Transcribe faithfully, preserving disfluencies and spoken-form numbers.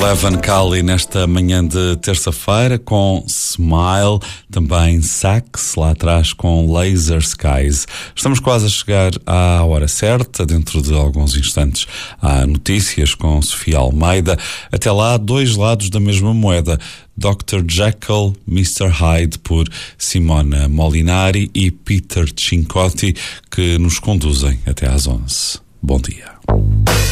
Eleven Cali nesta manhã de terça-feira com Smile, também Sax lá atrás com Laser Skies. Estamos quase a chegar à hora certa, dentro de alguns instantes há notícias com Sofia Almeida. Até lá, dois lados da mesma moeda, doutor Jekyll, mister Hyde, por Simona Molinari e Peter Cincotti, que nos conduzem até às onze. Bom dia.